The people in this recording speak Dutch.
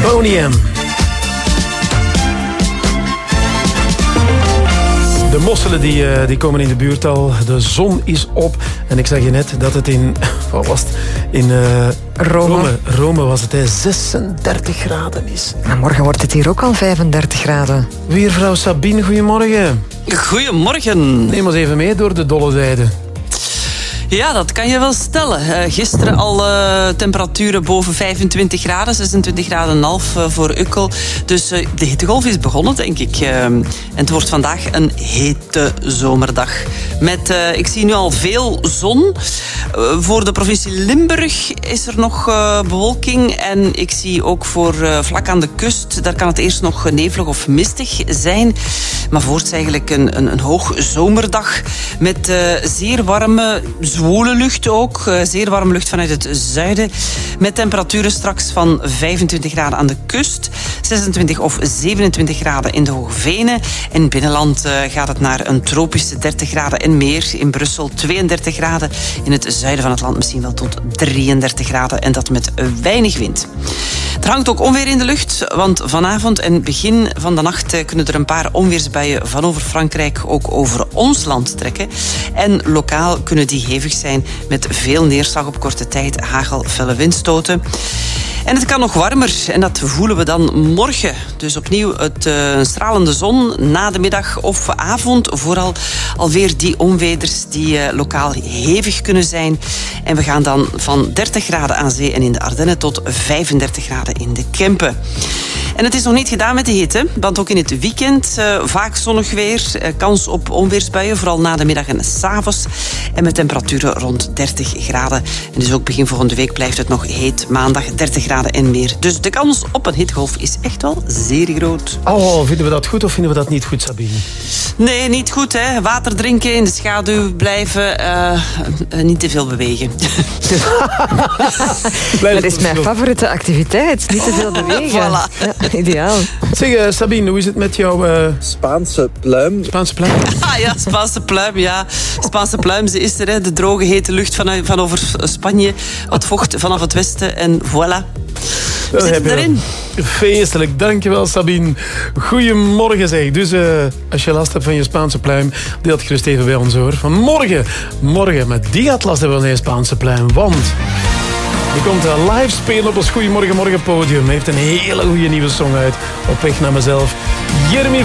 Boney M. De mosselen die komen in de buurt al. De zon is op. En ik zag je net dat het in... Wat was het? In Rome was het 36 graden is. Maar morgen wordt het hier ook al 35 graden. Weervrouw Sabine, goedemorgen. Goedemorgen. Neem ons even mee door de dolle tijden. Ja, dat kan je wel stellen. Gisteren al temperaturen boven 25 graden, 26 graden en half voor Ukkel. Dus de hittegolf is begonnen, denk ik. En het wordt vandaag een hete zomerdag. Met, ik zie nu al veel zon. Voor de provincie Limburg is er nog bewolking. En ik zie ook voor vlak aan de kust, daar kan het eerst nog nevelig of mistig zijn. Maar voorts eigenlijk een hoog zomerdag met zeer warme, zwoele lucht ook. Zeer warme lucht vanuit het zuiden. Met temperaturen straks van 25 graden aan de kust. 26 of 27 graden in de Hoge Venen. In binnenland gaat het naar een tropische 30 graden en meer. In Brussel 32 graden. In het zuiden van het land misschien wel tot 33 graden. En dat met weinig wind. Er hangt ook onweer in de lucht. Want vanavond en begin van de nacht kunnen er een paar onweersbuien van over Frankrijk ook over ons land trekken. En lokaal kunnen die hevig zijn met veel neerslag op korte tijd, hagel, felle windstoten. En het kan nog warmer en dat voelen we dan morgen. Dus opnieuw het stralende zon na de middag of avond. Vooral alweer die onweders die lokaal hevig kunnen zijn. En we gaan dan van 30 graden aan zee en in de Ardennen tot 35 graden in de Kempen. En het is nog niet gedaan met de hitte, want ook in het weekend vaak zonnig weer. Kans op onweersbuien, vooral na de middag en 's avonds. En met temperaturen rond 30 graden. En dus ook begin volgende week blijft het nog heet. Maandag 30 graden en meer. Dus de kans op een hittegolf is echt wel zeer groot. Oh, vinden we dat goed of vinden we dat niet goed, Sabine? Nee, niet goed, hè. Water drinken, in de schaduw blijven. Niet te veel bewegen. Dat is mijn favoriete activiteit. Niet te veel bewegen. Voilà. Ja, ideaal. Zeg, Sabine, hoe is het met jouw... Spaanse pluim. Spaanse pluim? Ah ja, Spaanse pluim, ja. Spaanse pluim, ze is er, hè. De droge, hete lucht van over Spanje. Wat vocht vanaf het westen en voilà. We zitten erin. Feestelijk, dankjewel Sabine. Goedemorgen zeg. Dus als je last hebt van je Spaanse pluim, deel het gerust even bij ons hoor. Van morgen, maar die gaat last hebben van zijn Spaanse pluim. Want die komt live spelen op ons Goedemorgen Morgen podium. Hij heeft een hele goede nieuwe song uit. Op weg naar mezelf. Jeremy